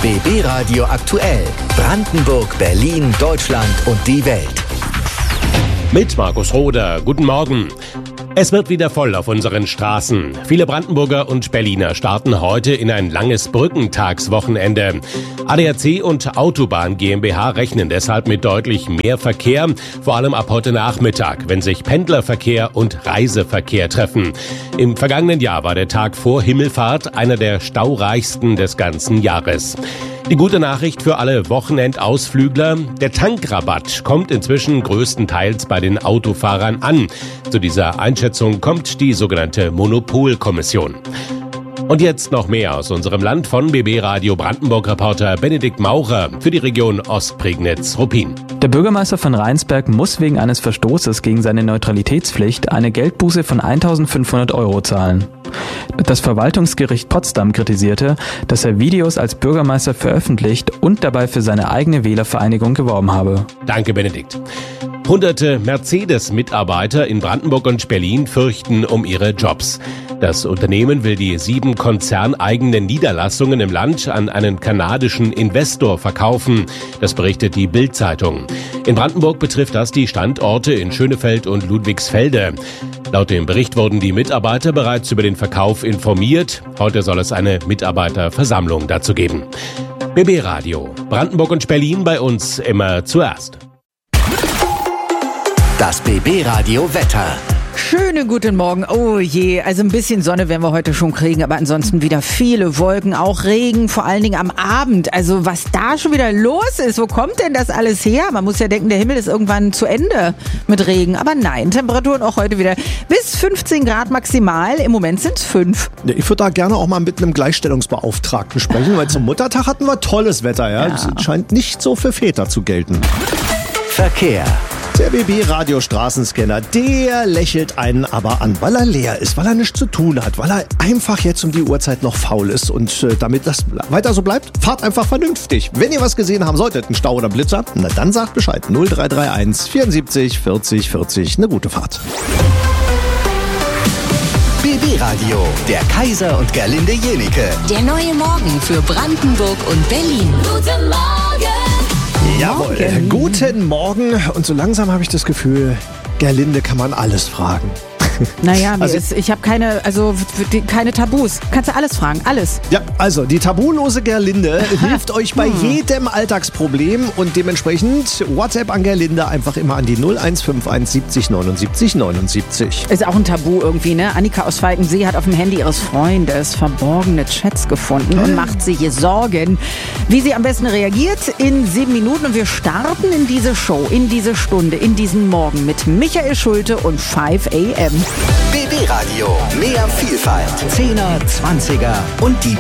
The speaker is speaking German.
BB Radio aktuell. Brandenburg, Berlin, Deutschland und die Welt. Mit Markus Roder. Guten Morgen. Es wird wieder voll auf unseren Straßen. Viele Brandenburger und Berliner starten heute in ein langes Brückentagswochenende. ADAC und Autobahn GmbH rechnen deshalb mit deutlich mehr Verkehr, vor allem ab heute Nachmittag, wenn sich Pendlerverkehr und Reiseverkehr treffen. Im vergangenen Jahr war der Tag vor Himmelfahrt einer der staureichsten des ganzen Jahres. Die gute Nachricht für alle Wochenendausflügler: der Tankrabatt kommt inzwischen größtenteils bei den Autofahrern an. Zu dieser Einschätzung kommt die sogenannte Monopolkommission. Und jetzt noch mehr aus unserem Land von BB Radio Brandenburg-Reporter Benedikt Maurer für die Region Ostprignitz-Ruppin. Der Bürgermeister von Rheinsberg muss wegen eines Verstoßes gegen seine Neutralitätspflicht eine Geldbuße von 1.500 € zahlen. Das Verwaltungsgericht Potsdam kritisierte, dass er Videos als Bürgermeister veröffentlicht und dabei für seine eigene Wählervereinigung geworben habe. Danke, Benedikt. Hunderte Mercedes-Mitarbeiter in Brandenburg und Berlin fürchten um ihre Jobs. Das Unternehmen will die 7 konzerneigenen Niederlassungen im Land an einen kanadischen Investor verkaufen. Das berichtet die Bild-Zeitung. In Brandenburg betrifft das die Standorte in Schönefeld und Ludwigsfelde. Laut dem Bericht wurden die Mitarbeiter bereits über den Verkauf informiert. Heute soll es eine Mitarbeiterversammlung dazu geben. BB Radio. Brandenburg und Berlin bei uns immer zuerst. Das BB Radio Wetter. Schönen guten Morgen. Oh je, also ein bisschen Sonne werden wir heute schon kriegen, aber ansonsten wieder viele Wolken, auch Regen, vor allen Dingen am Abend. Also was da schon wieder los ist, wo kommt denn das alles her? Man muss ja denken, der Himmel ist irgendwann zu Ende mit Regen, aber nein, Temperaturen auch heute wieder bis 15 Grad maximal. Im Moment sind es 5. Ja, ich würde da gerne auch mal mit einem Gleichstellungsbeauftragten sprechen, weil zum Muttertag hatten wir tolles Wetter. Ja? Das scheint nicht so für Väter zu gelten. Verkehr. Der BB-Radio-Straßenscanner, der lächelt einen aber an, weil er leer ist, weil er nichts zu tun hat, weil er einfach jetzt um die Uhrzeit noch faul ist. Und damit das weiter so bleibt, fahrt einfach vernünftig. Wenn ihr was gesehen haben solltet, einen Stau oder Blitzer, na dann sagt Bescheid. 0331 74 40 40. Eine gute Fahrt. BB Radio, der Kaiser und Gerlinde Jenike. Der neue Morgen für Brandenburg und Berlin. Guten Morgen! Jawohl, guten Morgen. Und so langsam habe ich das Gefühl, Gerlinde kann man alles fragen. Naja, Also- ich habe keine Tabus. Kannst du alles fragen, alles. Ja, also die tabulose Gerlinde hilft euch bei jedem Alltagsproblem und dementsprechend WhatsApp an Gerlinde einfach immer an die 0151 70 79 79. Ist auch ein Tabu irgendwie, ne? Annika aus Falkensee hat auf dem Handy ihres Freundes verborgene Chats gefunden und macht sich Sorgen, wie sie am besten reagiert in 7 Minuten. Und wir starten in diese Show, in diese Stunde, in diesen Morgen mit Michael Schulte und 5 AM. BB Radio, mehr Vielfalt. 10er, 20er und die